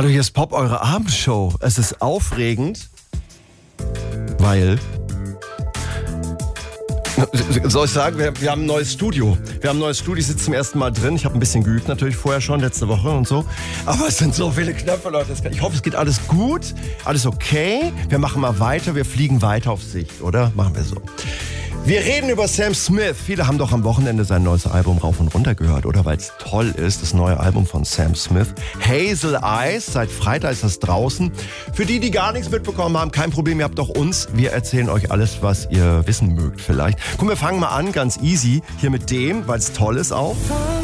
Hallo, hier ist Pop, eure Abendshow. Es ist aufregend, weil... Soll ich sagen, wir haben ein neues Studio. Ich sitze zum ersten Mal drin. Ich habe ein bisschen geübt natürlich vorher schon, letzte Woche und so. Aber es sind so viele Knöpfe, Leute. Ich hoffe, es geht alles gut, alles okay. Wir machen mal weiter, wir fliegen weiter auf Sicht, oder? Machen wir so. Wir reden über Sam Smith. Viele haben doch am Wochenende sein neues Album rauf und runter gehört, oder? Weil es toll ist, das neue Album von Sam Smith. Hazel Eyes, seit Freitag ist das draußen. Für die, die gar nichts mitbekommen haben, kein Problem, ihr habt doch uns. Wir erzählen euch alles, was ihr wissen mögt vielleicht. Komm, wir fangen mal an, ganz easy, hier mit dem, weil es toll ist auch.